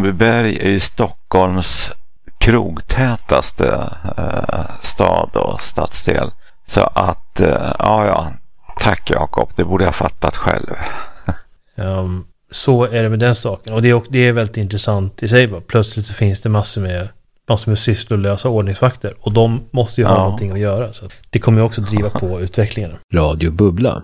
Sundbyberg är ju Stockholms krogtätaste stad och stadsdel. Så att, ja, tack Jakob, det borde jag fattat själv. Så är det med den saken. Och det är väldigt intressant i sig. Plötsligt så finns det massor med sysslolösa ordningsvakter. Och de måste ju ha någonting att göra. Så det kommer ju också driva på utvecklingen. Radio Bubbla.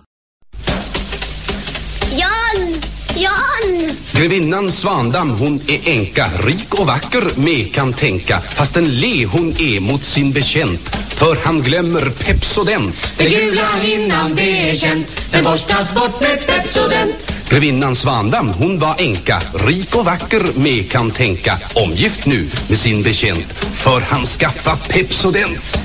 Jan! Grevinnan Svandam, hon är enka, rik och vacker, med kan tänka. Fast en le hon är mot sin bekänt, för han glömmer Pepsodent. Det gula hinnan, det är känt, den borstas bort med Pepsodent. Grevinnan Svandam, hon var enka, rik och vacker, med kan tänka. Omgift nu med sin bekänt, för han skaffa Pepsodent.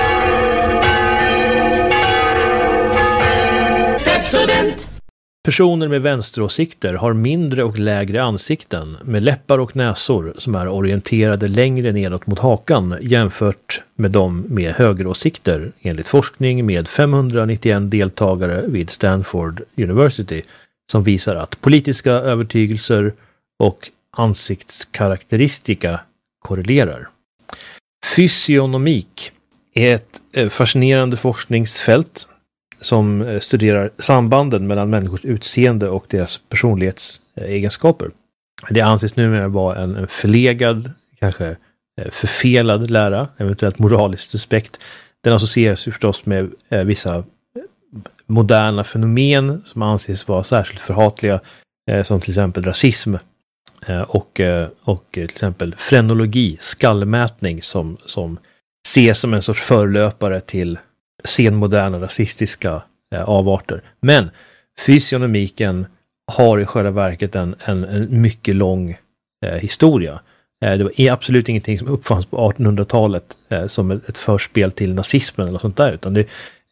Pepsodent. Personer med vänsteråsikter har mindre och lägre ansikten med läppar och näsor som är orienterade längre nedåt mot hakan jämfört med de med högeråsikter enligt forskning med 591 deltagare vid Stanford University som visar att politiska övertygelser och ansiktskaraktäristika korrelerar. Fysionomik är ett fascinerande forskningsfält som studerar sambanden mellan människors utseende och deras personlighetsegenskaper. Det anses numera vara en förlegad, kanske förfelad lära, eventuellt moraliskt suspekt. Den associeras förstås med vissa moderna fenomen som anses vara särskilt förhatliga, som till exempel rasism och till exempel frenologi, skallmätning som ses som en sorts förlöpare till senmoderna rasistiska avarter. Men fysionomiken har i själva verket en mycket lång historia. Det är absolut ingenting som uppfanns på 1800-talet som ett förspel till nazismen eller sånt där, utan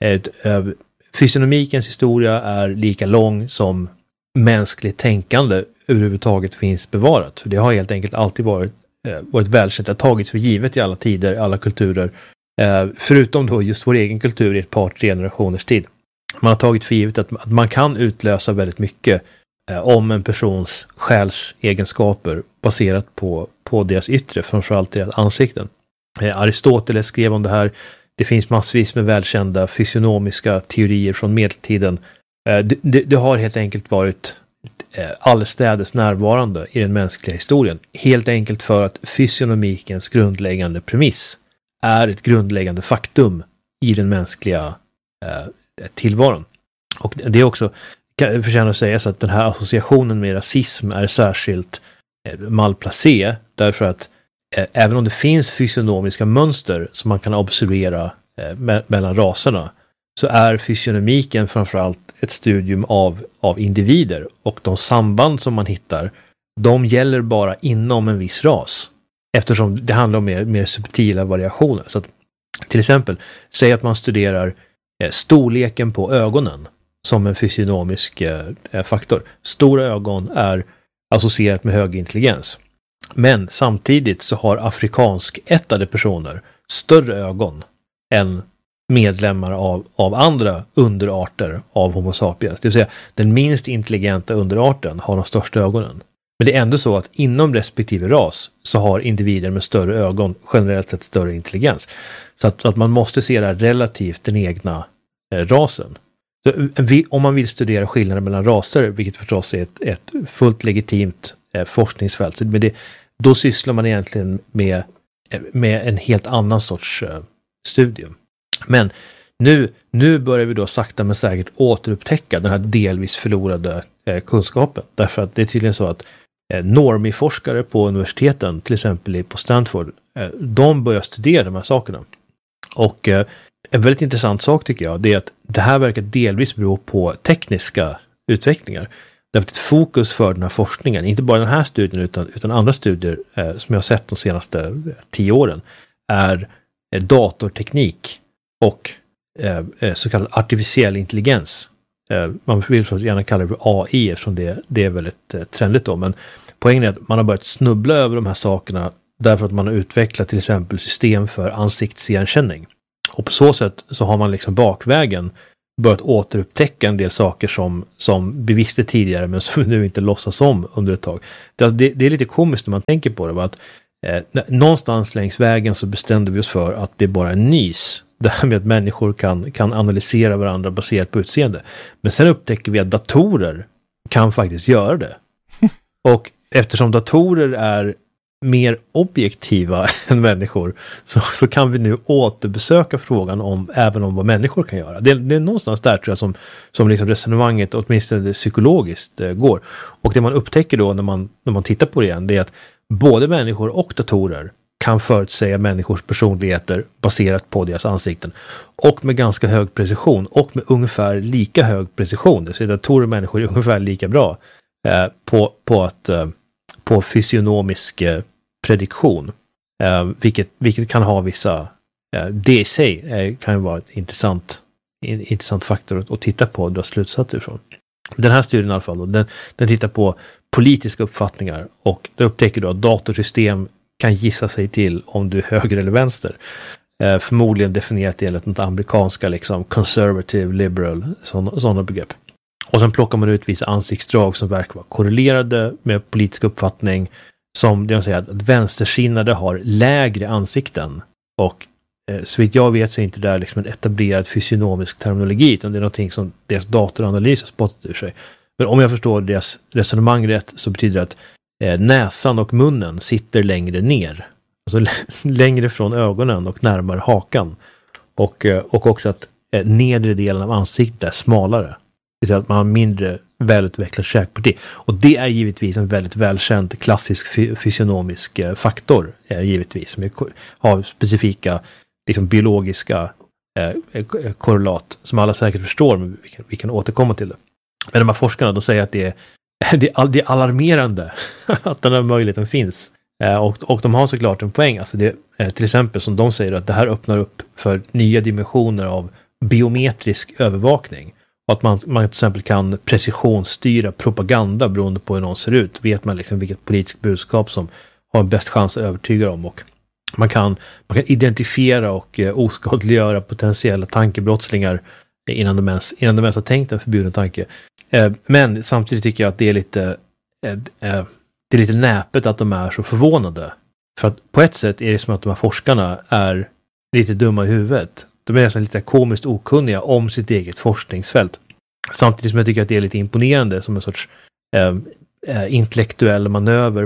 fysionomikens historia är lika lång som mänskligt tänkande överhuvudtaget finns bevarat. För det har helt enkelt alltid varit välkänt, det har tagits för givet i alla tider, alla kulturer. Förutom då just vår egen kultur i ett par, 3 generationers tid. Man har tagit för givet att man kan utlösa väldigt mycket om en persons själsegenskaper baserat på deras yttre, framförallt deras ansikten. Aristoteles skrev om det här. Det finns massvis med välkända fysionomiska teorier från medeltiden. Det har helt enkelt varit allestädes närvarande i den mänskliga historien. Helt enkelt för att fysionomikens grundläggande premiss är ett grundläggande faktum i den mänskliga tillvaron. Och det är också, förtjänar att säga så att den här associationen med rasism är särskilt malplacé, därför att även om det finns fysionomiska mönster som man kan observera mellan raserna, så är fysionomiken framförallt ett studium av individer, och de samband som man hittar, de gäller bara inom en viss ras. Eftersom det handlar om mer subtila variationer. Så att, till exempel, säg att man studerar storleken på ögonen som en fysionomisk faktor. Stora ögon är associerat med hög intelligens. Men samtidigt så har afrikanskättade personer större ögon än medlemmar av andra underarter av Homo sapiens. Det vill säga, den minst intelligenta underarten har de största ögonen. Men det är ändå så att inom respektive ras så har individer med större ögon generellt sett större intelligens. Så att man måste se det här relativt den egna rasen. Så om man vill studera skillnader mellan raser, vilket förstås är ett fullt legitimt forskningsfält, då sysslar man egentligen med en helt annan sorts studium. Men nu börjar vi då sakta men säkert återupptäcka den här delvis förlorade kunskapen. Därför att det är tydligen så att normie-forskare på universiteten, till exempel på Stanford, de börjar studera de här sakerna. Och en väldigt intressant sak tycker jag, det är att det här verkar delvis bero på tekniska utvecklingar. Därför att ett fokus för den här forskningen, inte bara den här studien utan andra studier som jag har sett de senaste 10 åren, är datorteknik och så kallad artificiell intelligens. Man vill så gärna kalla det för AI, eftersom det är väldigt trendigt då. Men poängen är att man har börjat snubbla över de här sakerna därför att man har utvecklat till exempel system för ansiktsigenkänning. Och på så sätt så har man liksom bakvägen börjat återupptäcka en del saker som vi visste tidigare men som vi nu inte låtsas om under ett tag. Det är lite komiskt när man tänker på det. Va? Att, någonstans längs vägen så bestämde vi oss för att det är bara en nys. Det här med att människor kan analysera varandra baserat på utseende. Men sen upptäcker vi att datorer kan faktiskt göra det. Och eftersom datorer är mer objektiva än människor så kan vi nu återbesöka frågan även om vad människor kan göra. Det är någonstans där tror jag som liksom resonemanget åtminstone psykologiskt går. Och det man upptäcker då när man tittar på det igen, det är att både människor och datorer kan förutsäga människors personligheter baserat på deras ansikten. Och med ganska hög precision och med ungefär lika hög precision. Så datorer och människor är ungefär lika bra på fysionomisk prediktion. Vilket kan ha vissa... det i sig kan ju vara ett intressant faktor att titta på och dra slutsatser ifrån. Den här studien i alla fall, den tittar på politiska uppfattningar och då upptäcker du att datorsystem kan gissa sig till om du är höger eller vänster. Förmodligen definierat enligt något amerikanska liksom conservative, liberal, sådana begrepp. Och sen plockar man ut vissa ansiktsdrag som verkar vara korrelerade med politisk uppfattning, som det vill säga att vänstersinnade har lägre ansikten. Och så vitt jag vet så är inte det där liksom en etablerad fysionomisk terminologi, utan det är någonting som deras datoranalys har spottat ur sig. Men om jag förstår deras resonemang rätt så betyder det att näsan och munnen sitter längre ner. Alltså längre från ögonen och närmare hakan. Och också att nedre delen av ansiktet är smalare. Det vill säga att man har mindre välutvecklat käkparti. Och det är givetvis en väldigt välkänd klassisk fysionomisk faktor. Givetvis. Som har specifika liksom, biologiska korrelat som alla säkert förstår. Men vi kan återkomma till det. Men de här forskarna de säger att det är alarmerande att den här möjligheten finns. Och de har såklart en poäng. Alltså det, till exempel som de säger att det här öppnar upp för nya dimensioner av biometrisk övervakning. Och att man till exempel kan precisionsstyra propaganda beroende på hur någon ser ut. Vet man liksom vilket politiskt budskap som har bäst chans att övertyga om. Och man kan identifiera och oskadliggöra potentiella tankebrottslingar innan de ens har tänkt en förbjuden tanke. Men samtidigt tycker jag att det är lite näpet att de är så förvånade. För att på ett sätt är det som att de här forskarna är lite dumma i huvudet. De är nästan lite komiskt okunniga om sitt eget forskningsfält. Samtidigt som jag tycker att det är lite imponerande som en sorts intellektuell manöver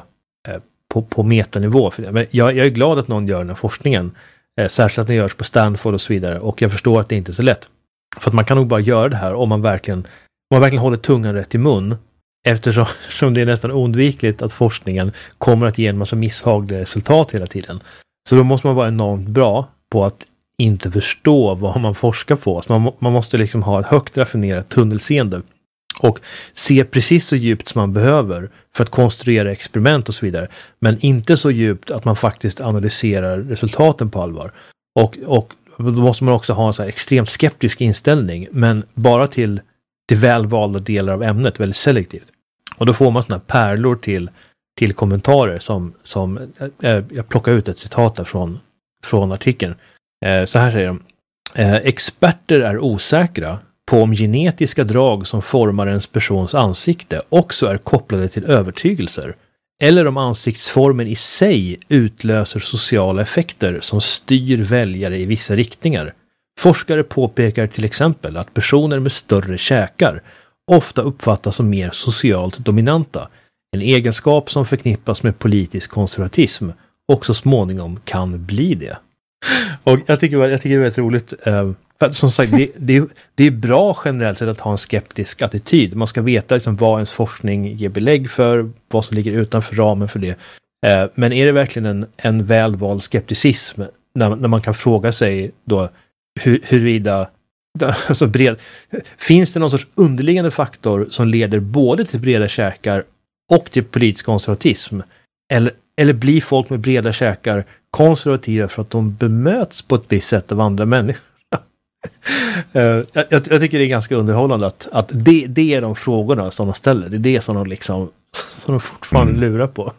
på metanivå. Men jag är glad att någon gör den här forskningen. Särskilt att den görs på Stanford och så vidare. Och jag förstår att det inte är så lätt. För att man kan nog bara göra det här om man verkligen håller tungan rätt i mun. Eftersom det är nästan oundvikligt att forskningen kommer att ge en massa misshagliga resultat hela tiden. Så då måste man vara enormt bra på att inte förstå vad man forskar på. Så man måste liksom ha ett högt raffinerat tunnelseende och se precis så djupt som man behöver för att konstruera experiment och så vidare. Men inte så djupt att man faktiskt analyserar resultaten på allvar. Och då måste man också ha en så här extremt skeptisk inställning, men bara till välvalda delar av ämnet, väldigt selektivt. Och då får man såna här pärlor till kommentarer som jag plockar ut ett citat där från artikeln. Så här säger de. Experter är osäkra på om genetiska drag som formar ens persons ansikte också är kopplade till övertygelser, eller om ansiktsformen i sig utlöser sociala effekter som styr väljare i vissa riktningar. Forskare påpekar till exempel att personer med större käkar ofta uppfattas som mer socialt dominanta, en egenskap som förknippas med politisk konservatism och så småningom kan bli det. Och jag tycker det är väldigt roligt. För som sagt, det är bra generellt sett att ha en skeptisk attityd. Man ska veta liksom vad ens forskning ger belägg för, vad som ligger utanför ramen för det. Men är det verkligen en välvald skepticism när man kan fråga sig då huruvida alltså finns det någon sorts underliggande faktor som leder både till breda käkar och till politisk konservatism? Eller blir folk med breda käkar konservativa för att de bemöts på ett visst sätt av andra människor? Jag tycker det är ganska underhållande att det är de frågorna som de ställer. Det är det som de fortfarande lurar på.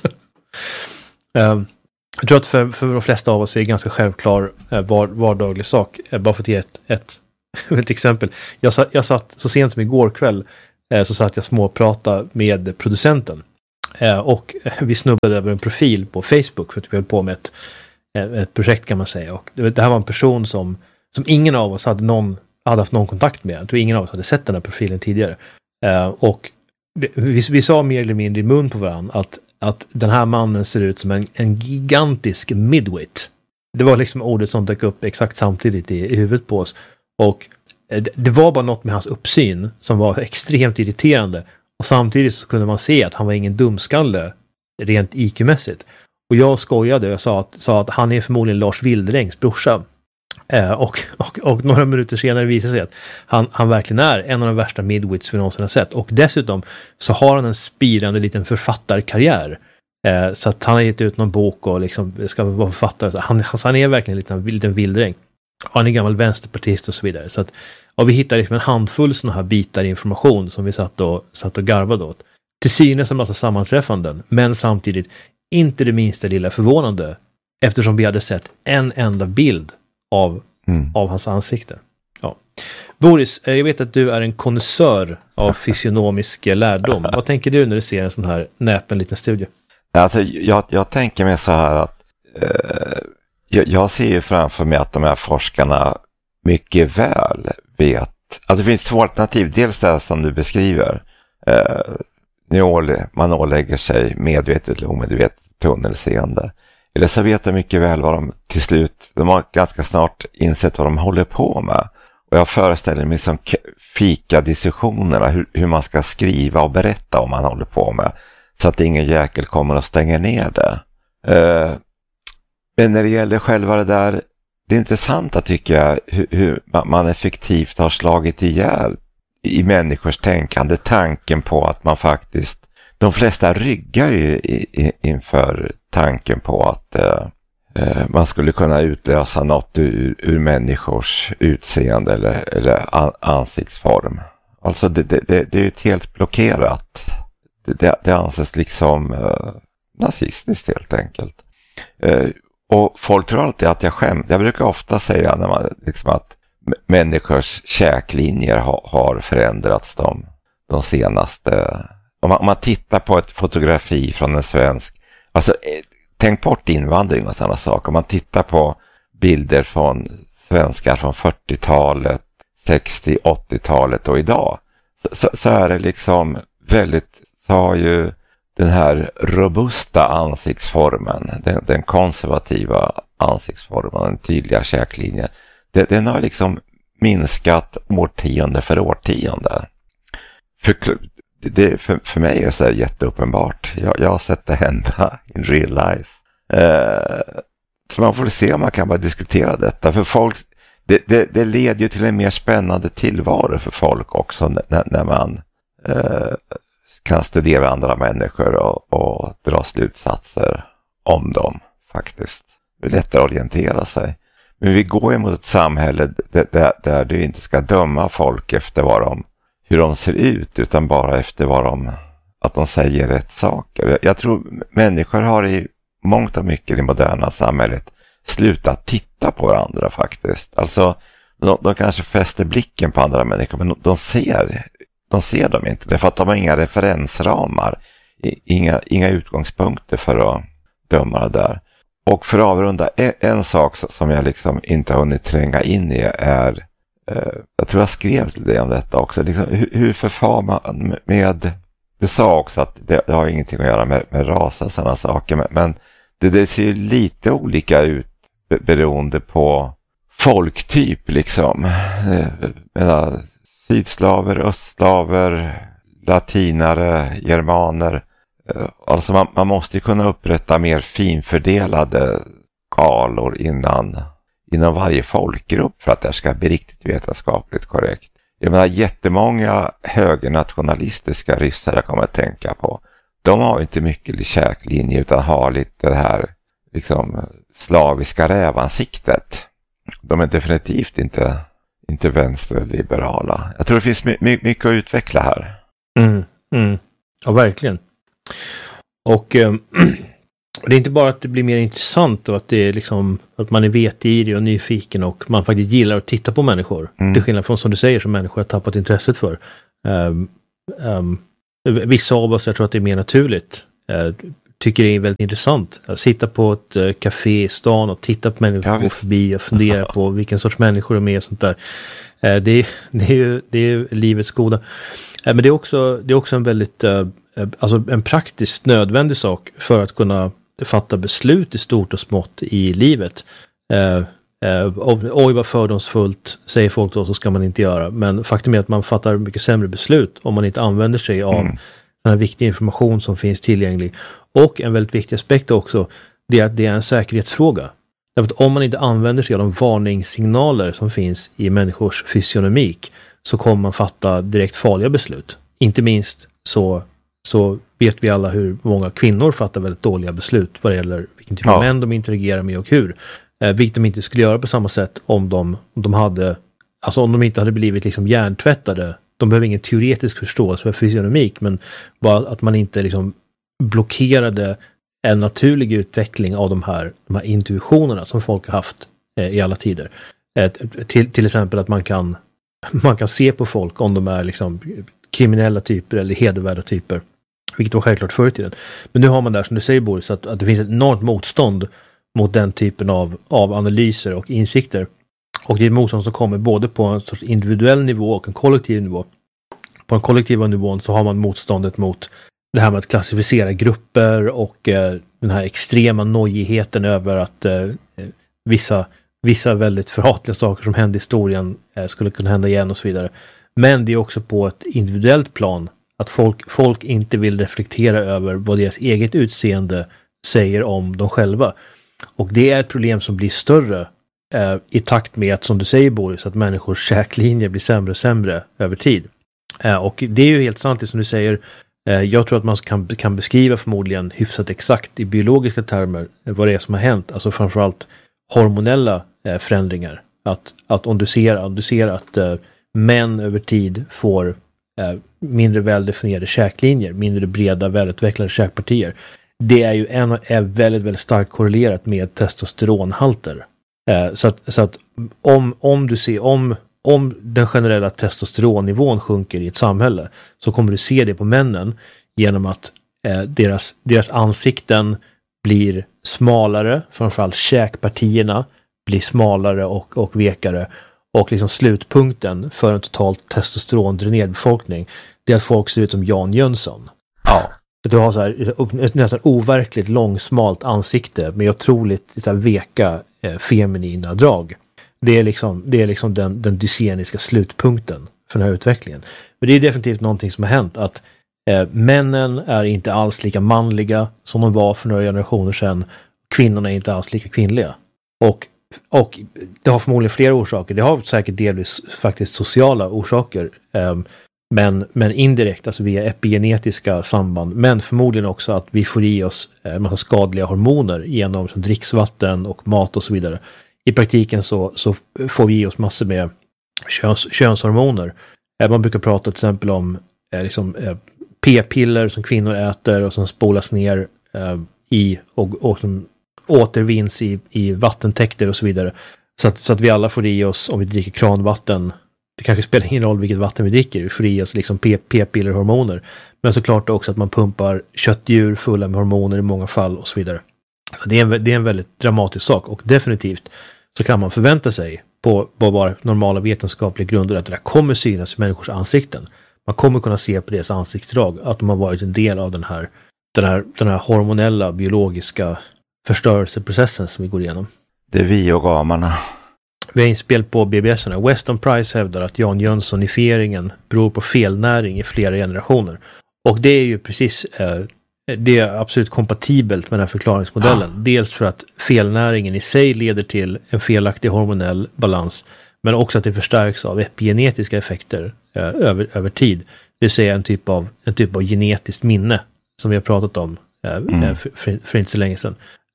Jag tror att för de flesta av oss är det ganska självklar vardaglig sak. Bara för att ge ett ett exempel. Jag satt så sent som igår kväll så satt jag småprata med producenten. Och vi snubblade över en profil på Facebook för att vi höll på med ett projekt kan man säga. Och det här var en person som ingen av oss hade haft någon kontakt med. Jag tror ingen av oss hade sett den här profilen tidigare. Och vi sa mer eller mindre i mun på varandra att den här mannen ser ut som en gigantisk midwit. Det var liksom ordet som dök upp exakt samtidigt i huvudet på oss. Och det var bara något med hans uppsyn som var extremt irriterande. Och samtidigt så kunde man se att han var ingen dumskalle rent IQ-mässigt. Och jag skojade och sa att han är förmodligen Lars Wilderängs brorsa. Och några minuter senare visade sig att han verkligen är en av de värsta midwits vi någonsin har sett. Och dessutom så har han en spirande liten författarkarriär. Så att han har gett ut någon bok och liksom ska vara författare. Så han är verkligen en liten Wildereng. Han är gammal vänsterpartist och så vidare. Så att vi hittade liksom en handfull sådana här bitar information som vi satt och garvade åt. Till synes som massa sammanträffanden, men samtidigt inte det minsta lilla förvånande eftersom vi hade sett en enda bild av hans ansikte. Ja. Boris, jag vet att du är en konnässör av fysionomisk lärdom. Vad tänker du när du ser en sån här näpen liten studie? Alltså, jag tänker mig så här att jag ser ju framför mig att de här forskarna mycket väl vet att det finns två alternativ. Dels det som du beskriver. Man ålägger sig medvetet eller omedvetet tunnelseende. Eller så vet jag mycket väl vad de har ganska snart insett vad de håller på med. Och jag föreställer mig som fika-diskussionerna hur man ska skriva och berätta om man håller på med. Så att ingen jäkel kommer och stänger ner det. Men när det gäller själva det där, det är intressant att tycka hur man effektivt har slagit ihjäl i människors tänkande tanken på att man faktiskt, de flesta ryggar ju inför tanken på att man skulle kunna utlösa något ur människors utseende eller ansiktsform. Alltså det är ju helt blockerat. Det anses liksom nazistiskt helt enkelt. Och folk tror alltid att jag skämt. Jag brukar ofta säga när man, liksom att människors käklinjer har förändrats de senaste. Om man tittar på ett fotografi från en svensk, alltså tänk bort invandring och sådana saker. Om man tittar på bilder från svenskar från 40-talet, 60-, 80-talet och idag, så är det liksom väldigt, så har ju den här robusta ansiktsformen, den konservativa ansiktsformen, den tydliga käklinjen, den har liksom minskat årtionde för årtionde. För mig är det så här jätteuppenbart. Jag har sett det hända in real life. Så man får se om man kan bara diskutera detta. För folk, det leder ju till en mer spännande tillvaro för folk också när man kan studera andra människor och dra slutsatser om dem faktiskt. Det är lättare att orientera sig. Men vi går emot ett samhälle där du inte ska döma folk efter hur de ser ut, utan bara efter att de säger rätt saker. Jag tror människor har i mångt och mycket i det moderna samhället slutat titta på varandra faktiskt. Alltså de kanske fäster blicken på andra människor, men de ser dem inte. Därför att de har inga referensramar, inga utgångspunkter för att döma det där. Och för att avrunda, en sak som jag liksom inte har hunnit tränga in i är, jag tror jag skrev till dig om detta också, liksom, hur förfar man med, du sa också att det har ingenting att göra med ras och sådana saker, men det ser ju lite olika ut beroende på folktyp liksom. Sydslaver, östslaver, latinare, germaner. Alltså man måste ju kunna upprätta mer finfördelade skalor inom varje folkgrupp för att det ska bli riktigt vetenskapligt korrekt. Jag menar, jättemånga högernationalistiska ryssar jag kommer att tänka på. De har inte mycket käklinje utan har lite det här liksom slaviska rävansiktet. De är definitivt inte vänsterliberala. Jag tror det finns mycket att utveckla här. Ja, verkligen. Och Och det är inte bara att det blir mer intressant och att det är liksom att man är vetgirig och nyfiken och man faktiskt gillar att titta på människor. Till skillnad från som du säger som människor har tappat intresset för. Vissa av oss, jag tror att det är mer naturligt, tycker det är väldigt intressant att sitta på ett café i stan och titta på människor gå förbi och fundera på vilken sorts människor de är och sånt där. Det är ju livets goda. Men det är också en väldigt alltså en praktiskt nödvändig sak för att kunna fatta beslut i stort och smått i livet. Oj vad fördomsfullt, säger folk då, så ska man inte göra. Men faktum är att man fattar mycket sämre beslut om man inte använder sig av den här viktiga information som finns tillgänglig. Och en väldigt viktig aspekt också, det är att det är en säkerhetsfråga. Därför att om man inte använder sig av de varningssignaler som finns i människors fysionomik så kommer man fatta direkt farliga beslut. Inte minst så vet vi alla hur många kvinnor fattar väldigt dåliga beslut vad det gäller vilken typ av män de interagerar med och hur. Vilket de inte skulle göra på samma sätt om de inte hade blivit liksom hjärntvättade. De behöver ingen teoretisk förståelse för fysionomik, men bara att man inte liksom blockerade en naturlig utveckling av de här intuitionerna som folk har haft i alla tider. Till exempel att man kan se på folk om de är liksom kriminella typer eller hedervärda typer. Vilket var självklart förr i tiden. Men nu har man där, som du säger Boris, att det finns ett enormt motstånd mot den typen av analyser och insikter. Och det är ett motstånd som kommer både på en sorts individuell nivå och en kollektiv nivå. På den kollektiva nivån så har man motståndet mot det här med att klassificera grupper och den här extrema nojigheten över att vissa väldigt förhatliga saker som hände i historien skulle kunna hända igen och så vidare. Men det är också på ett individuellt plan att folk inte vill reflektera över vad deras eget utseende säger om dem själva. Och det är ett problem som blir större i takt med att, som du säger Boris, att människors käklinjer blir sämre och sämre över tid. Och det är ju helt sant det som du säger. Jag tror att man kan beskriva förmodligen hyfsat exakt i biologiska termer vad det är som har hänt. Alltså framförallt hormonella förändringar. Att om du ser att män över tid får mindre väldefinierade käklinjer, mindre breda välutvecklade käkpartier. Det är ju är väldigt, väldigt starkt korrelerat med testosteronhalter. Så att om den generella testosteronnivån sjunker i ett samhälle så kommer du se det på männen genom att deras ansikten blir smalare, framförallt käkpartierna blir smalare och vekare, och liksom slutpunkten för en totalt testosterondränerad befolkning, det är att folk ser ut som Jan Jönsson. Ja. Du har så här ett nästan overkligt långsmalt ansikte med otroligt så här veka feminina drag. Det är liksom den dyseniska slutpunkten för den här utvecklingen. Men det är definitivt någonting som har hänt, att männen är inte alls lika manliga som de var för några generationer sedan. Kvinnorna är inte alls lika kvinnliga. Och det har förmodligen flera orsaker. Det har säkert delvis faktiskt sociala orsaker. Men indirekt, alltså via epigenetiska samband. Men förmodligen också att vi får i oss en massa skadliga hormoner genom dricksvatten och mat och så vidare. I praktiken så får vi i oss massor med könshormoner. Man brukar prata till exempel om p-piller som kvinnor äter och som spolas ner och som återvinns i vattentäkter och så vidare. Så att vi alla får i oss, om vi dricker kranvatten, det kanske spelar ingen roll vilket vatten vi dricker, vi får i oss liksom p-pillerhormoner. Men såklart också att man pumpar köttdjur fulla med hormoner i många fall och så vidare. Så det är en väldigt dramatisk sak, och definitivt så kan man förvänta sig på bara normala vetenskapliga grunder att det där kommer synas i människors ansikten. Man kommer kunna se på deras ansiktsdrag att de har varit en del av den här hormonella, biologiska förstörelseprocessen som vi går igenom. Det är vi och gamarna. Vi har inspel på BBS-erna. Weston Price hävdar att Jan Jönsson-ifieringen beror på felnäring i flera generationer. Och det är ju precis det är absolut kompatibelt med den här förklaringsmodellen. Dels för att felnäringen i sig leder till en felaktig hormonell balans, men också att det förstärks av epigenetiska effekter över tid. Det vill säga en typ av genetiskt minne som vi har pratat om för inte så länge sedan.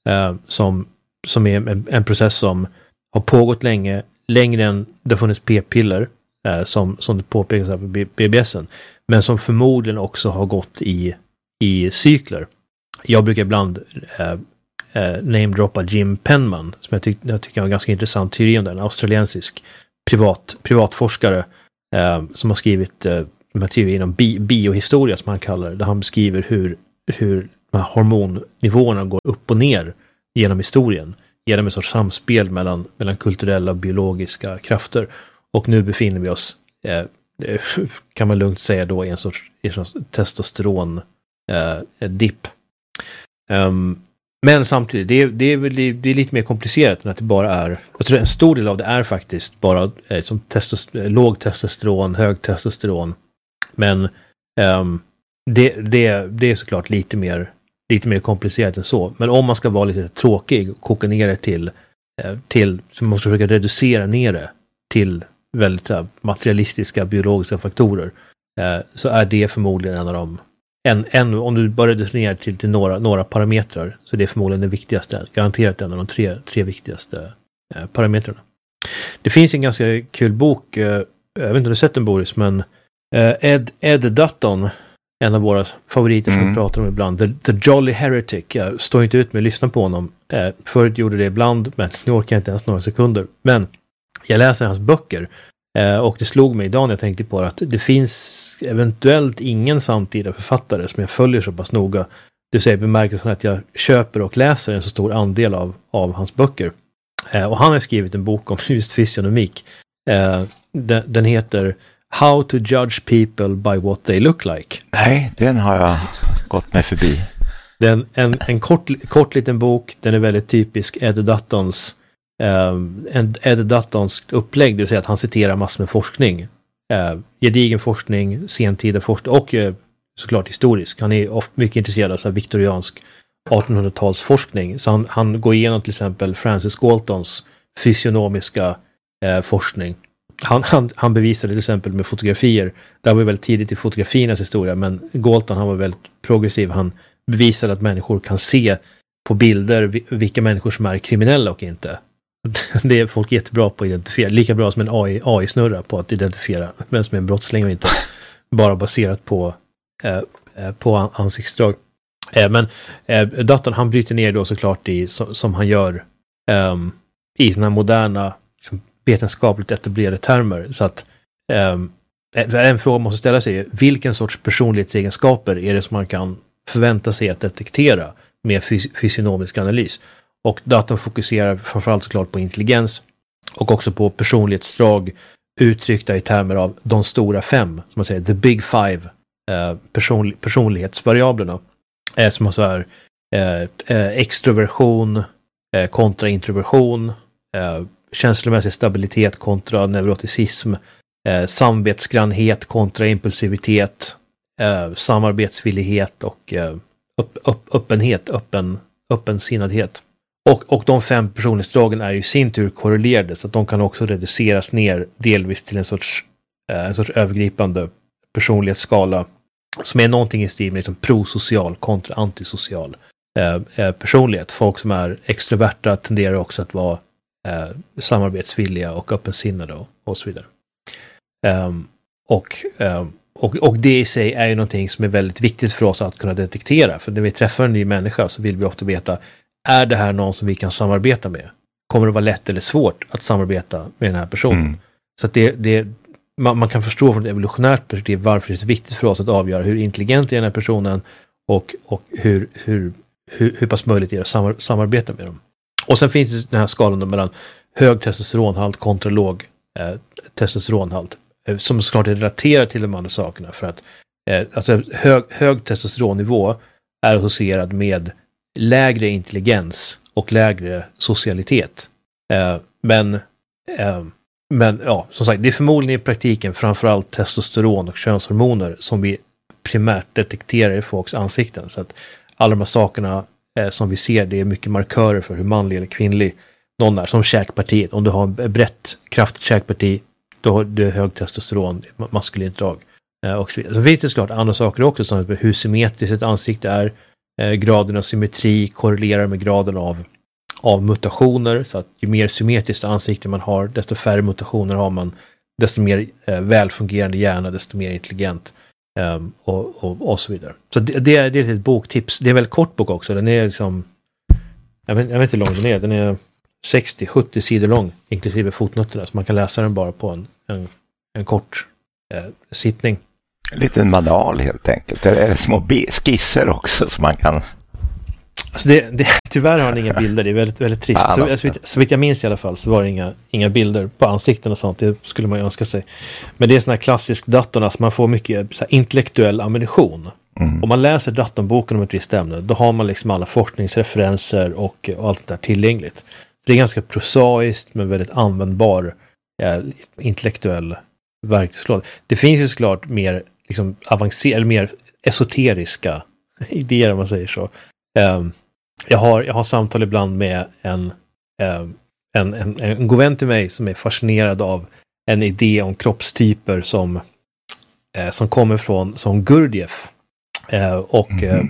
Som är en process som har pågått längre än det har funnits p-piller som det påpekas här på BBSen, men som förmodligen också har gått i cykler. Jag brukar ibland namedroppa Jim Penman, som jag tycker är en ganska intressant teori om det. En australiensisk privatforskare som har skrivit de här teorier inom biohistoria, som han kallar det, där han beskriver hur de här hormonnivåerna går upp och ner genom historien, genom en sorts samspel mellan kulturella och biologiska krafter. Och nu befinner vi oss, kan man lugnt säga då, i en sorts testosteron dipp. Men samtidigt, det är lite mer komplicerat än att det bara är, jag tror en stor del av det är faktiskt bara som låg testosteron, hög testosteron. Men det är såklart lite mer komplicerat än så. Men om man ska vara lite tråkig och koka ner det till så man måste försöka reducera ner det till väldigt materialistiska biologiska faktorer, så är det förmodligen en av dem. Om du bara reducerar till några parametrar, så det är förmodligen det viktigaste, garanterat en av de tre viktigaste parametrarna. Det finns en ganska kul bok, jag vet inte om du har sett den, Boris, men Ed Dutton, en av våra favoriter som vi pratar om ibland, The Jolly Heretic. Jag står inte ut med att lyssna på honom. Förut gjorde det ibland, men nu orkar jag inte ens några sekunder. Men jag läser hans böcker, och det slog mig idag när jag tänkte på att det finns eventuellt ingen samtida författare som jag följer så pass noga. Det säger bemärkelsen att jag köper och läser en så stor andel av hans böcker. Och han har skrivit en bok om just fysionomik. Den heter How to Judge People by What They Look Like. Nej, den har jag gått mig förbi. En kort liten bok. Den är väldigt typisk Ed Duttons upplägg. Det vill säga att han citerar massor med forskning. Gedigen forskning, sentida forskning och såklart historisk. Han är mycket intresserad av viktoriansk 1800-talsforskning. Så han går igenom till exempel Francis Galtons fysionomiska forskning. Han bevisade till exempel med fotografier. Det var väldigt tidigt i fotografiernas historia, men Galton, han var väldigt progressiv. Han bevisade att människor kan se på bilder vilka människor som är kriminella och inte. Det är folk jättebra på att identifiera. Lika bra som en AI-snurra på att identifiera vem som är en brottsling och inte. Bara baserat på ansiktsdrag. Men Dutton, han bryter ner då såklart som han gör i såna moderna vetenskapligt etablerade termer. Så att en fråga måste ställa sig: vilken sorts personlighetsegenskaper är det som man kan förvänta sig att detektera med fysionomisk analys? Och Dutton fokuserar framförallt såklart på intelligens och också på personlighetsdrag uttryckta i termer av de stora 5, som man säger, the big 5 personlighetsvariablerna, som alltså är extroversion kontra introversion, känslomässig stabilitet kontra neuroticism, samvetsgrannhet kontra impulsivitet, samarbetsvillighet och öppenhet, öppensinnadhet. Och de 5 personlighetsdragen är ju i sin tur korrelerade, så att de kan också reduceras ner delvis till en sorts övergripande personlighetsskala som är någonting i stil med liksom prosocial kontra antisocial personlighet. Folk som är extroverta tenderar också att vara samarbetsvilliga och öppensinnade och så vidare. Och det i sig är ju någonting som är väldigt viktigt för oss att kunna detektera. För när vi träffar en ny människa så vill vi ofta veta, är det här någon som vi kan samarbeta med? Kommer det vara lätt eller svårt att samarbeta med den här personen? Så att man kan förstå från ett evolutionärt perspektiv varför det är så viktigt för oss att avgöra hur intelligent är den här personen och hur pass möjligt är det att samarbeta med dem. Och sen finns det den här skalan mellan hög testosteronhalt kontra låg testosteronhalt, som såklart är relaterad till de andra sakerna, för att alltså hög testosteronnivå är associerad med lägre intelligens och lägre socialitet. Men ja, som sagt, det är förmodligen i praktiken framförallt testosteron och könshormoner som vi primärt detekterar i folks ansikten. Så att alla de här sakerna som vi ser, det är mycket markörer för hur manlig eller kvinnlig någon är, som käkpartiet. Om du har ett brett, kraftigt käkparti, då har du hög testosteron, maskulint drag och så vidare. Så finns det såklart andra saker också, som hur symmetriskt ett ansikte är, graden av symmetri korrelerar med graden av mutationer, så att ju mer symmetriskt ansikte man har, desto färre mutationer har man, desto mer välfungerande hjärna, desto mer intelligent och så vidare. Så det är ett boktips. Det är en väldigt kort bok också. Den är liksom jag vet inte hur lång den är. Den är 60-70 sidor lång, inklusive fotnoterna. Så man kan läsa den bara på en kort sittning. En liten manual helt enkelt. Det är små skisser också som man kan... Alltså tyvärr har den inga bilder, det är väldigt, väldigt trist. Så vitt jag minns i alla fall så var det inga bilder på ansikten och sånt, det skulle man ju önska sig. Men det är sån här klassisk datorn, så man får mycket så här intellektuell ammunition. Om man läser datorboken om ett visst ämne, då har man liksom alla forskningsreferenser och allt det där tillgängligt. Så det är ganska prosaiskt men väldigt användbar intellektuell verktygslåda. Det finns ju såklart mer liksom avancerade, mer esoteriska idéer om man säger så. Jag har samtal ibland med en god vän till mig som är fascinerad av en idé om kroppstyper som kommer från som Gurdjieff och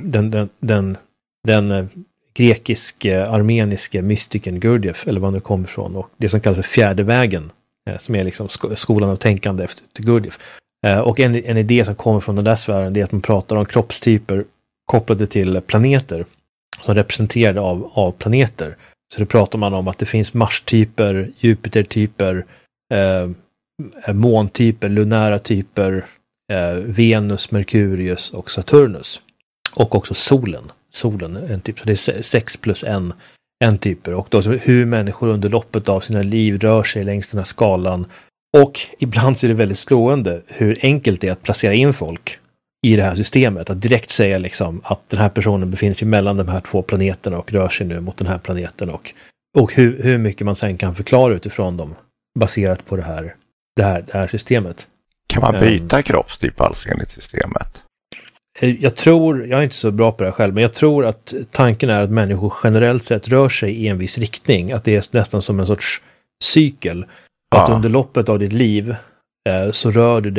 den grekisk-armeniske mystiken Gurdjieff, eller var det kommer ifrån, och det som kallas för fjärde vägen, som är liksom skolan av tänkande efter Gurdjieff. Och en idé som kommer från den där sfären, det är att man pratar om kroppstyper kopplade till planeter som representerade av planeter. Så det pratar man om att det finns Mars-typer, Jupiter-typer, måntyper, lunära typer, Venus, Merkurius och Saturnus. Och också solen en typ. Så det är 6 plus en typer. Och då hur människor under loppet av sina liv rör sig längs den här skalan. Och ibland så är det väldigt slående hur enkelt det är att placera in folk i det här systemet. Att direkt säga liksom att den här personen befinner sig mellan de här två planeterna och rör sig nu mot den här planeten. Och hur mycket man sen kan förklara utifrån dem baserat på det här systemet. Kan man byta kroppstyp alltså enligt systemet? Jag är inte så bra på det här själv, men jag tror att tanken är att människor generellt sett rör sig i en viss riktning. Att det är nästan som en sorts cykel. Att under loppet av ditt liv så rör du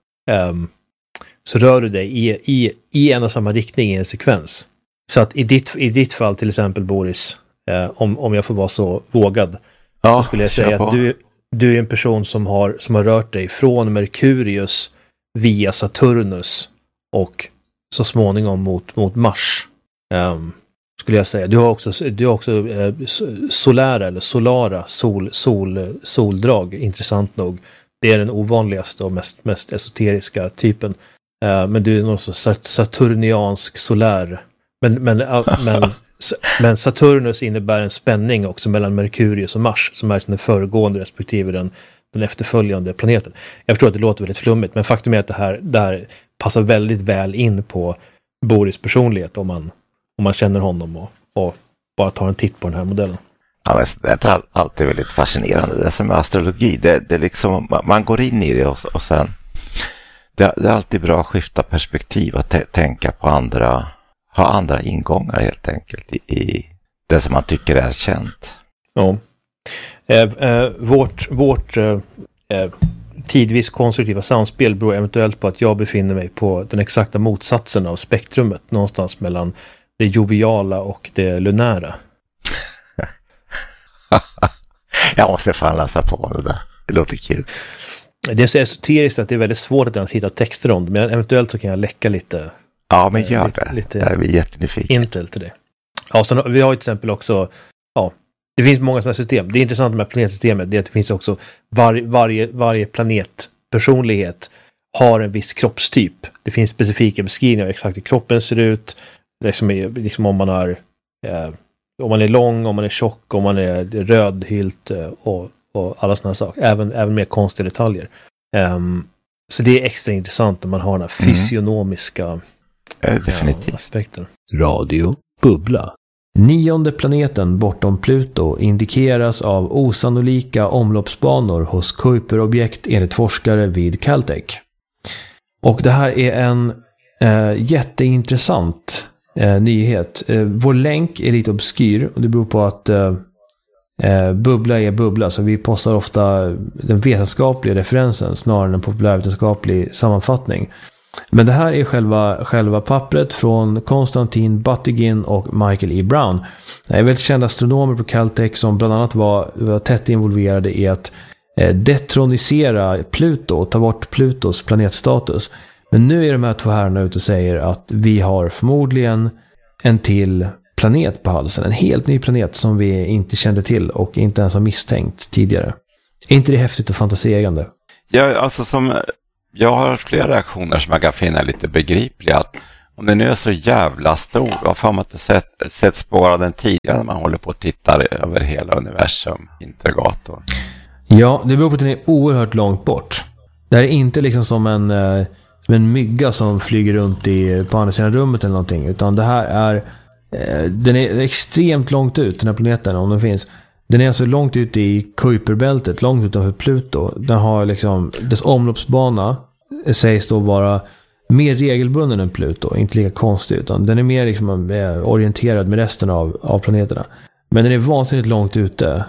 dig i en och samma riktning i en sekvens. Så att i ditt fall till exempel, Boris, om jag får vara så vågad, så skulle jag säga att du är en person som har rört dig från Merkurius via Saturnus och så småningom mot Mars. Skulle jag säga. Du har också solära eller solara soldrag, intressant nog. Det är den ovanligaste och mest esoteriska typen. Men du är någon saturniansk solär. Men Saturnus innebär en spänning också mellan Merkurius och Mars, som är den föregående respektive den efterföljande planeten. Jag förstår att det låter väldigt flummigt, men faktum är att det här passar väldigt väl in på Boris personlighet om man känner honom och bara tar en titt på den här modellen. Ja, det är alltid väldigt fascinerande. Det som är astrologi, det är liksom, man går in i det och sen det är alltid bra att skifta perspektiv och tänka på ha andra ingångar helt enkelt i det som man tycker är känt. Ja. Vårt tidvis konstruktiva samspel beror eventuellt på att jag befinner mig på den exakta motsatsen av spektrumet, någonstans mellan det joviala och det lunära. Jag måste fan läsa på det där. Det låter kul. Det är så esoteriskt att det är väldigt svårt att ens hitta texter om det, men eventuellt så kan jag läcka lite. Ja, men gör det. Lite jag är jättenyfiken. Intel till det. Ja, så vi har ju till exempel också, det finns många sådana system. Det är intressant med planetsystemet, det är att det finns också varje planetpersonlighet har en viss kroppstyp. Det finns specifika beskrivningar av exakt hur kroppen ser ut. Liksom om man är lång, om man är tjock, om man är rödhylt och alla sådana saker. Även mer konstiga detaljer. Så det är extra intressant när man har den här fysionomiska aspekten. Radio Bubbla. 9:e planeten bortom Pluto indikeras av osannolika omloppsbanor hos Kuiper-objekt enligt forskare vid Caltech. Och det här är en jätteintressant nyhet. Vår länk är lite obskyr och det beror på att bubbla är bubbla, så vi postar ofta den vetenskapliga referensen snarare än en populärvetenskaplig sammanfattning. Men det här är själva pappret från Konstantin Batygin och Michael E. Brown. Det är väldigt kända astronomer på Caltech som bland annat var tätt involverade i att detronisera Pluto och ta bort Plutos planetstatus. Men nu är de här två herrarna ute och säger att vi har förmodligen en till planet på halsen. En helt ny planet som vi inte kände till och inte ens har misstänkt tidigare. Är inte det häftigt och fantaserande? Ja, alltså jag har flera reaktioner som jag kan finna lite begripliga. Att om den nu är så jävla stor, varför har man inte sett spår av den tidigare när man håller på och tittar över hela universum, Intergator? Ja, det beror på att den är oerhört långt bort. Det här är inte liksom som en mygga som flyger runt på andra sidan rummet eller någonting. Utan det här är... den är extremt långt ut, den här planeten, om den finns. Den är alltså långt ut i Kuiperbältet, långt utanför Pluto. Den har liksom... Dess omloppsbana sägs då vara mer regelbunden än Pluto. Inte lika konstig, utan den är mer liksom orienterad med resten av planeterna. Men den är vansinnigt långt ute.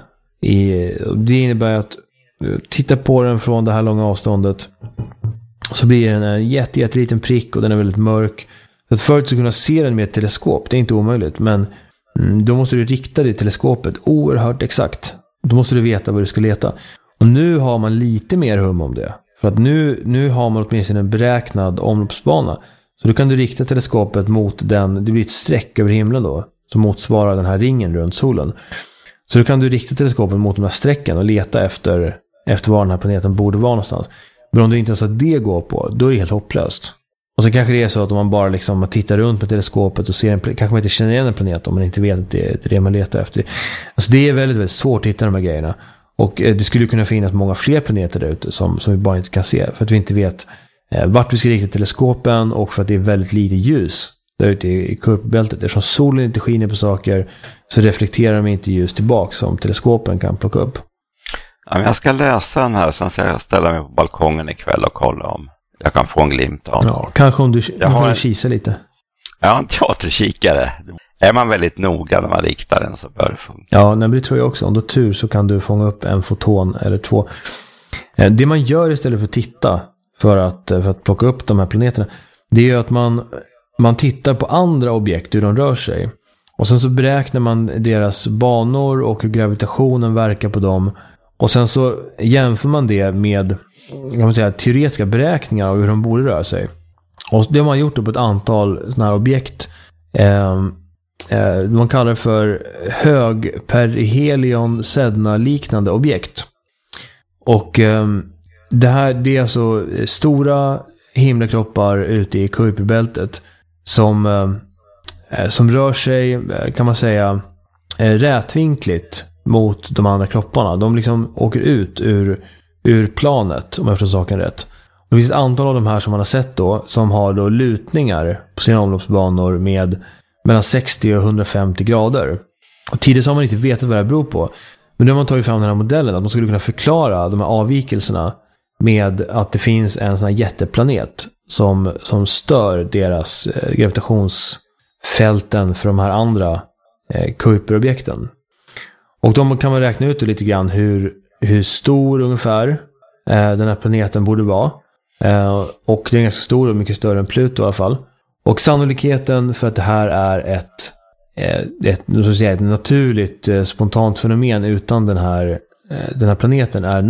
Det innebär att titta på den från det här långa avståndet, så blir den en jätteliten prick och den är väldigt mörk. Så att förut så kunna se den med ett teleskop, det är inte omöjligt, men då måste du rikta det teleskopet oerhört exakt. Då måste du veta vad du ska leta. Och nu har man lite mer hum om det. För att nu har man åtminstone en beräknad omloppsbana. Så då kan du rikta teleskopet mot den, det blir ett streck över himlen då, som motsvarar den här ringen runt solen. Så då kan du rikta teleskopet mot de här strecken och leta efter var den här planeten borde vara någonstans. Men om du inte ens har det går på, då är det helt hopplöst. Och så kanske det är så att om man bara liksom tittar runt på teleskopet och ser kanske man inte känner igen en planet om man inte vet att det är det man letar efter. Alltså det är väldigt, väldigt svårt att hitta de här grejerna. Och det skulle kunna finnas många fler planeter där ute som vi bara inte kan se. För att vi inte vet vart vi ska rikta teleskopen, och för att det är väldigt lite ljus där ute i Kuiperbältet. Eftersom solen inte skiner på saker så reflekterar de inte ljus tillbaka som teleskopen kan plocka upp. Ja, men jag ska läsa den här, sen ska jag ställa mig på balkongen ikväll och kolla om jag kan få en glimt av. Ja, kanske om du kisar lite. Jag har en teaterkikare. Är man väldigt noga när man riktar den så bör det funka. Ja, men det tror jag också. Om du har tur så kan du fånga upp en foton eller två. Det man gör istället för att titta för att plocka upp de här planeterna, det är ju att man tittar på andra objekt hur de rör sig. Och sen så beräknar man deras banor och hur gravitationen verkar på dem. Och sen så jämför man det med, kan man säga, teoretiska beräkningar av hur de borde röra sig. Och det har man gjort på ett antal sådana här objekt. Man kallar det för högperihelion Sedna-liknande objekt. Och det är alltså stora himlakroppar ute i Kuiperbältet som rör sig, kan man säga, rätvinkligt mot de andra kropparna. De liksom åker ut ur planet, om jag förstår saken rätt. Och det finns ett antal av de här som man har sett då, som har då lutningar på sina omloppsbanor med mellan 60 och 150 grader. Och tidigare så har man inte vetat vad det beror på. Men nu har man tagit fram den här modellen att man skulle kunna förklara de här avvikelserna med att det finns en sån här jätteplanet som stör deras gravitationsfälten för de här andra Kuiperobjekten. Och då kan man räkna ut lite grann hur stor ungefär den här planeten borde vara. Och det är ganska stor och mycket större än Pluto i alla fall. Och sannolikheten för att det här är ett naturligt spontant fenomen utan den här planeten är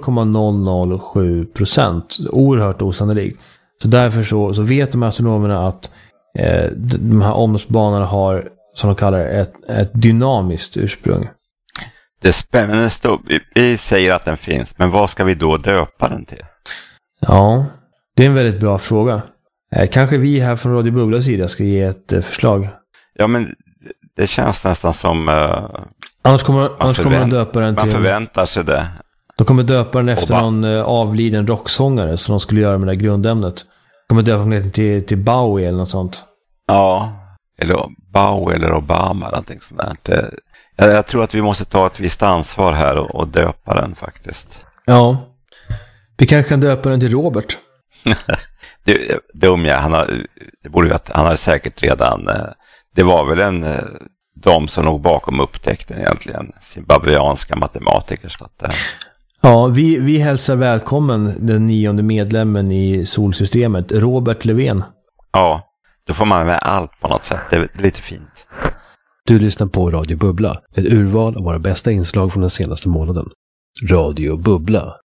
0,007%. Oerhört osannolikt. Så därför så vet de här astronomerna att de här omloppsbanorna har, som de kallar det, ett dynamiskt ursprung. Det är spännande. Vi säger att den finns, men vad ska vi då döpa den till? Ja, det är en väldigt bra fråga. Kanske vi här från Radio Bubblas sida ska ge ett förslag. Ja, men det känns nästan som... Annars kommer de döpa den till... Man förväntar sig det. De kommer döpa den efter någon avliden rocksångare som de skulle göra med det grundämnet. De kommer döpa den till Bowie eller något sånt. Ja, eller Bowie eller Obama eller någonting sånt där. Jag tror att vi måste ta ett visst ansvar här och döpa den faktiskt. Ja, vi kanske kan döpa den till Robert. Dum, ja. Han har säkert redan... Det var väl de som låg bakom upptäckten egentligen. Zimbabwianska matematiker. Så att, ja, vi hälsar välkommen den 9:e medlemmen i solsystemet, Robert Löfven. Ja, då får man med allt på något sätt. Det är lite fint. Du lyssnar på Radio Bubbla, ett urval av våra bästa inslag från den senaste månaden. Radio Bubbla.